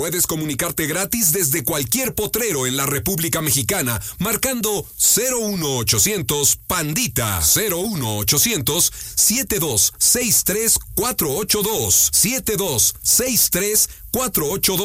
Puedes comunicarte gratis desde cualquier potrero en la República Mexicana, marcando 01800 Pandita, 01800 7263 482, 7263 482.